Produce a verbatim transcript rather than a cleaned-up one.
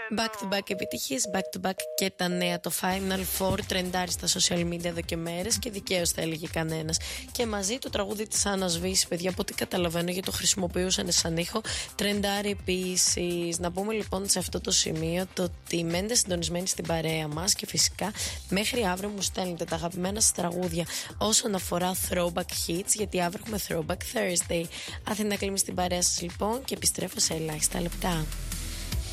Back to back επιτυχίες, back to back και τα νέα. Το Final Four τρεντάρει στα social media εδώ και μέρες και δικαίως θα έλεγε κανένας. Και μαζί το τραγούδι της Άννας Βύση, παιδιά, από ό,τι καταλαβαίνω, γιατί το χρησιμοποιούσαν σαν ήχο, τρεντάρει επίσης. Να πούμε λοιπόν σε αυτό το σημείο το ότι μένετε συντονισμένοι στην παρέα μας και φυσικά μέχρι αύριο μου στέλνετε τα αγαπημένα σας τραγούδια όσον αφορά throwback hits, γιατί αύριο έχουμε throwback Thursday. Αθήνα κλείνει στην παρέα σας λοιπόν και επιστρέφω σε ελάχιστα λεπτά.